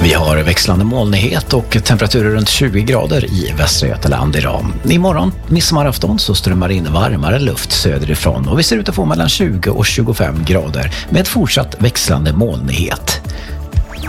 Vi har växlande molnighet och temperaturer runt 20 grader i Västra Götaland idag. Imorgon, midsommarafton, så strömmar in varmare luft söderifrån och vi ser ut att få mellan 20 och 25 grader med fortsatt växlande molnighet.